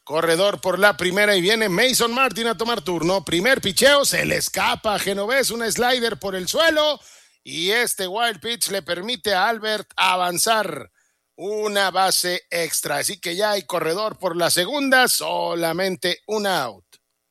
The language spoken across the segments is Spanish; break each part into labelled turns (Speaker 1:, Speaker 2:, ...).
Speaker 1: Corredor por la primera y viene Mason Martin a tomar turno. Primer picheo, se le escapa a Genovés, un slider por el suelo y este wild pitch le permite a Albert avanzar una base extra. Así que ya hay corredor por la segunda, solamente un out.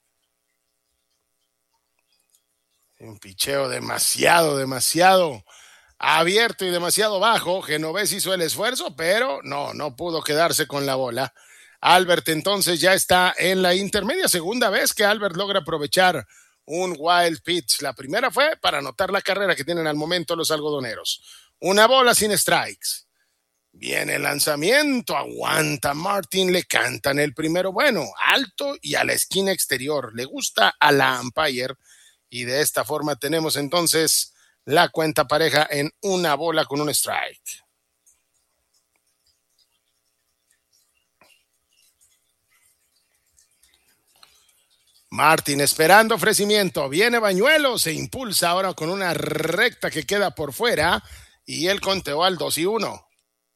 Speaker 1: Un picheo demasiado abierto y demasiado bajo. Genovés hizo el esfuerzo, pero no pudo quedarse con la bola. Albert entonces ya está en la intermedia, segunda vez que Albert logra aprovechar un wild pitch. La primera fue para anotar la carrera que tienen al momento los algodoneros. Una bola sin strikes. Viene el lanzamiento, aguanta Martin, le cantan el primero, bueno, alto y a la esquina exterior. Le gusta a la umpire y de esta forma tenemos entonces la cuenta pareja en una bola con un strike. Martin esperando ofrecimiento, viene Bañuelos, se impulsa ahora con una recta que queda por fuera y el conteo al 2-1.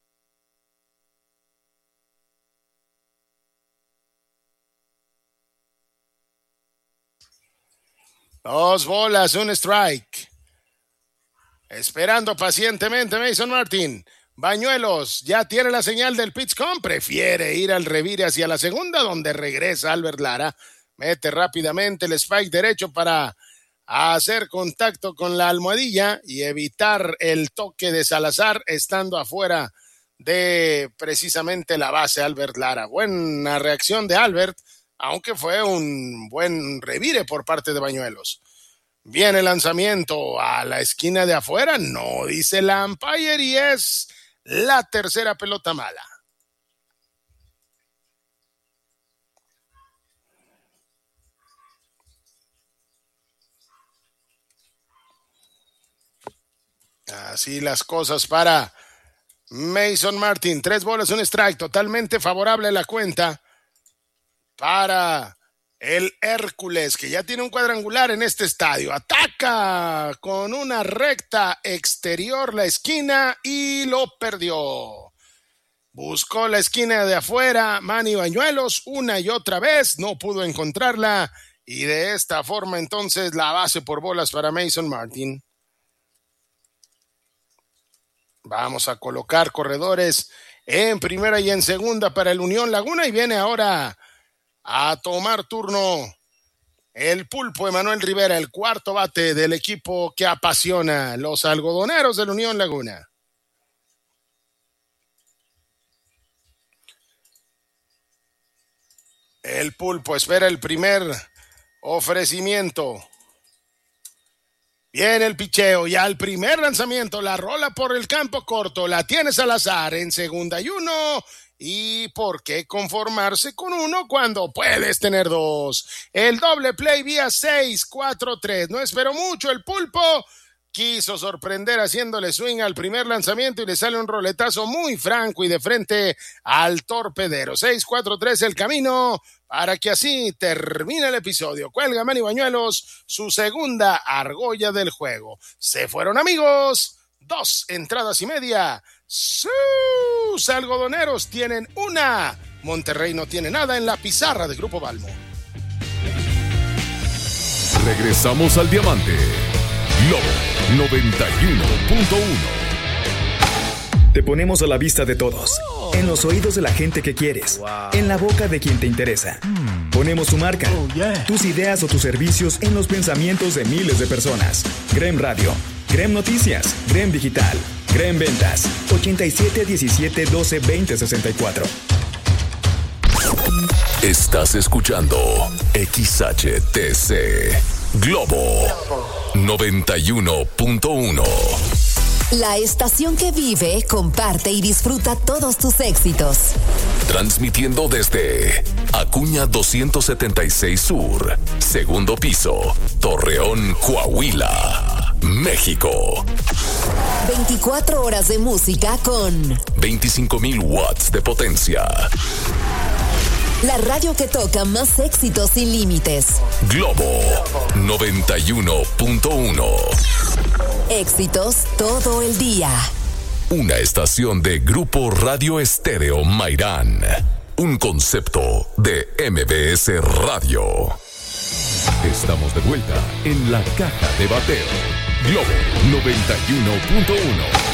Speaker 1: Dos bolas, un strike. Esperando pacientemente Mason Martin. Bañuelos ya tiene la señal del pitch count, prefiere ir al revire hacia la segunda donde regresa Albert Lara. Mete rápidamente el spike derecho para hacer contacto con la almohadilla y evitar el toque de Salazar estando afuera de precisamente la base Albert Lara. Buena reacción de Albert, aunque fue un buen revire por parte de Bañuelos. Viene el lanzamiento a la esquina de afuera, no dice la umpire y es la tercera pelota mala. Así las cosas para Mason Martin. 3 bolas, un strike, totalmente favorable la cuenta para el Hércules, que ya tiene un cuadrangular en este estadio. Ataca con una recta exterior la esquina y lo perdió. Buscó la esquina de afuera Manny Bañuelos una y otra vez, no pudo encontrarla y de esta forma entonces la base por bolas para Mason Martin. Vamos a colocar corredores en primera y en segunda para el Unión Laguna y viene ahora a tomar turno el pulpo Emanuel Rivera, el cuarto bate del equipo que apasiona, los algodoneros del Unión Laguna. El pulpo espera el primer ofrecimiento. Viene el picheo y al primer lanzamiento la rola por el campo corto, la tiene Salazar en segunda y 1. ¿Y por qué conformarse con 1 cuando puedes tener 2? El doble play vía 6-4-3. No esperó mucho el pulpo. Quiso sorprender haciéndole swing al primer lanzamiento y le sale un roletazo muy franco y de frente al torpedero. 6-4-3 el camino para que así termine el episodio. Cuelga Manny Bañuelos su segunda argolla del juego. Se fueron, amigos. 2 entradas y media. Sus algodoneros tienen 1. Monterrey no tiene nada en la pizarra de Grupo Balmo.
Speaker 2: Regresamos al diamante. Globo 91.1.
Speaker 3: Te ponemos a la vista de todos, en los oídos de la gente que quieres, en la boca de quien te interesa. Ponemos tu marca, tus ideas o tus servicios en los pensamientos de miles de personas. Grem Radio, Grem Noticias, Grem Digital, Grem Ventas, 87 17 12 20 64.
Speaker 2: Estás escuchando XHTC Globo 91.1.
Speaker 4: La estación que vive, comparte y disfruta todos tus éxitos.
Speaker 2: Transmitiendo desde Acuña 276 Sur, segundo piso, Torreón, Coahuila, México.
Speaker 4: 24 horas de música con
Speaker 2: 25,000 watts de potencia.
Speaker 4: La radio que toca más éxitos sin límites.
Speaker 2: Globo 91.1.
Speaker 4: Éxitos todo el día.
Speaker 2: Una estación de Grupo Radio Estéreo Mairán. un concepto de MBS Radio. Estamos de vuelta en la caja de bateo. Globo 91.1.